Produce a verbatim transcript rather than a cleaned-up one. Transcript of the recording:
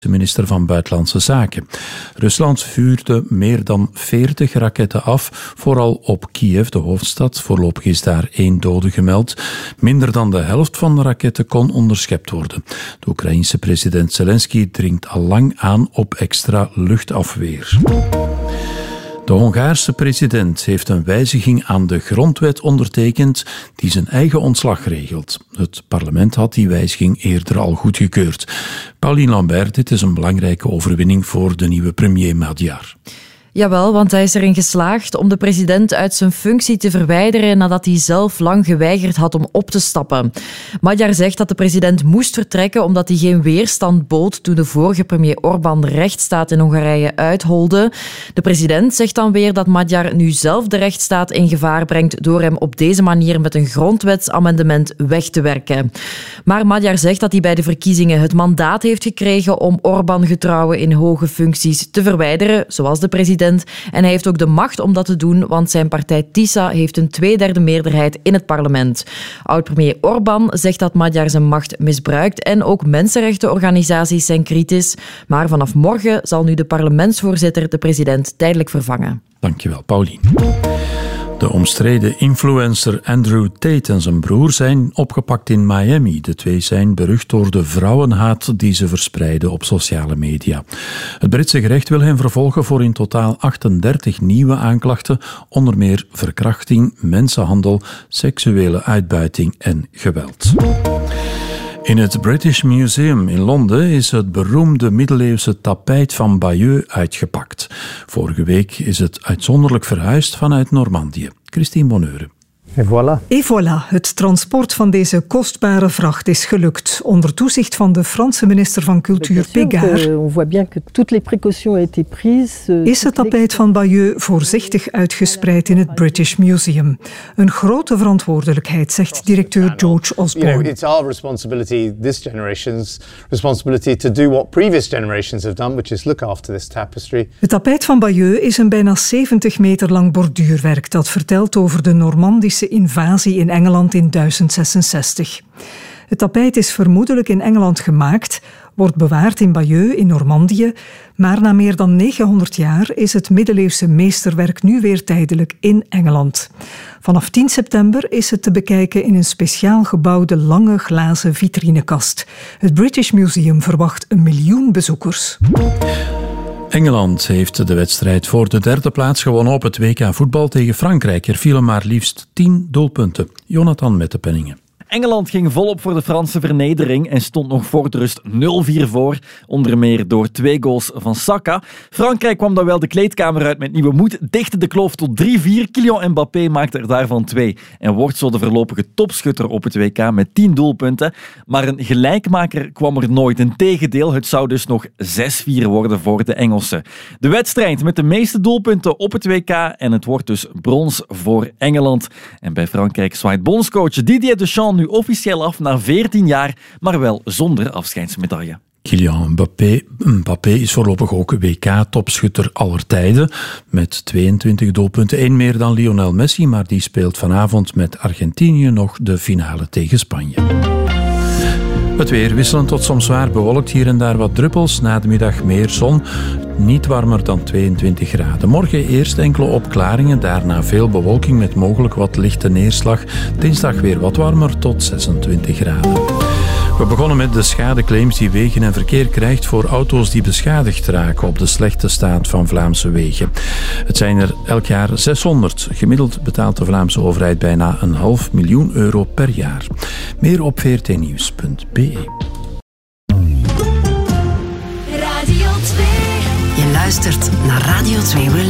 de minister van Buitenlandse Zaken. Rusland vuurde meer dan veertig raketten af, vooral op Kiev, de hoofdstad. Voorlopig is daar één dode gemeld. Minder dan de helft van de raketten kon onderschept worden. De Oekraïense president Zelensky dringt al lang aan op extra luchtafweer. De Hongaarse president heeft een wijziging aan de grondwet ondertekend die zijn eigen ontslag regelt. Het parlement had die wijziging eerder al goedgekeurd. Pauline Lambert, dit is een belangrijke overwinning voor de nieuwe premier Magyar. Jawel, want hij is erin geslaagd om de president uit zijn functie te verwijderen nadat hij zelf lang geweigerd had om op te stappen. Magyar zegt dat de president moest vertrekken omdat hij geen weerstand bood toen de vorige premier Orbán de rechtsstaat in Hongarije uitholde. De president zegt dan weer dat Magyar nu zelf de rechtsstaat in gevaar brengt door hem op deze manier met een grondwetsamendement weg te werken. Maar Magyar zegt dat hij bij de verkiezingen het mandaat heeft gekregen om Orbán-getrouwen in hoge functies te verwijderen, zoals de president. En hij heeft ook de macht om dat te doen, want zijn partij TISA heeft een tweederde meerderheid in het parlement. Oud-premier Orbán zegt dat Magyar zijn macht misbruikt en ook mensenrechtenorganisaties zijn kritisch. Maar vanaf morgen zal nu de parlementsvoorzitter de president tijdelijk vervangen. Dankjewel, Pauline. De omstreden influencer Andrew Tate en zijn broer zijn opgepakt in Miami. De twee zijn berucht door de vrouwenhaat die ze verspreiden op sociale media. Het Britse gerecht wil hen vervolgen voor in totaal achtendertig nieuwe aanklachten, onder meer verkrachting, mensenhandel, seksuele uitbuiting en geweld. In het British Museum in Londen is het beroemde middeleeuwse tapijt van Bayeux uitgepakt. Vorige week is het uitzonderlijk verhuisd vanuit Normandië. Christine Bonheure. Et voilà. Et voilà, het transport van deze kostbare vracht is gelukt. Onder toezicht van de Franse minister van Cultuur Pégard is het tapijt van Bayeux voorzichtig uitgespreid in het British Museum. Een grote verantwoordelijkheid, zegt directeur George Osborne. It's our responsibility, this generation's responsibility, to do what previous generations have done, which is look after this tapestry. Het tapijt van Bayeux is een bijna zeventig meter lang borduurwerk dat vertelt over de Normandische invasie in Engeland in duizend zesenzestig. Het tapijt is vermoedelijk in Engeland gemaakt, wordt bewaard in Bayeux in Normandië, maar na meer dan negenhonderd jaar is het middeleeuwse meesterwerk nu weer tijdelijk in Engeland. Vanaf tien september is het te bekijken in een speciaal gebouwde lange glazen vitrinekast. Het British Museum verwacht een miljoen bezoekers. Engeland heeft de wedstrijd voor de derde plaats gewonnen op het W K voetbal tegen Frankrijk. Er vielen maar liefst tien doelpunten. Jonathan met de penningen. Engeland ging volop voor de Franse vernedering en stond nog voor de rust nul vier voor, onder meer door twee goals van Saka. Frankrijk kwam dan wel de kleedkamer uit met nieuwe moed, dichtte de kloof tot drie vier. Kylian Mbappé maakte er daarvan twee en wordt zo de voorlopige topschutter op het W K met tien doelpunten. Maar een gelijkmaker kwam er nooit. Integendeel, het zou dus nog zes vier worden voor de Engelsen. De wedstrijd met de meeste doelpunten op het W K en het wordt dus brons voor Engeland. En bij Frankrijk zwaait bondscoach Didier Deschamps nu officieel af na veertien jaar, maar wel zonder afscheidsmedaille. Kylian Mbappé, Mbappé is voorlopig ook W K-topschutter aller tijden. Met tweeëntwintig doelpunten, één meer dan Lionel Messi, maar die speelt vanavond met Argentinië nog de finale tegen Spanje. Het weer wisselend tot soms zwaar bewolkt, hier en daar wat druppels. Na de middag meer zon, niet warmer dan tweeëntwintig graden. Morgen eerst enkele opklaringen, daarna veel bewolking met mogelijk wat lichte neerslag. Dinsdag weer wat warmer tot zesentwintig graden. We begonnen met de schadeclaims die Wegen en Verkeer krijgt voor auto's die beschadigd raken op de slechte staat van Vlaamse wegen. Het zijn er elk jaar zeshonderd. Gemiddeld betaalt de Vlaamse overheid bijna een half miljoen euro per jaar. Meer op v r t nieuws punt b e. Radio twee. Je luistert naar Radio twee Relax.